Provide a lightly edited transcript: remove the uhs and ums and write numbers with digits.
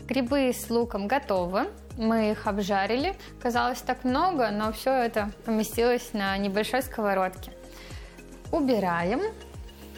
Грибы с луком готовы. Мы их обжарили. Казалось так много, но все это поместилось на небольшой сковородке. Убираем.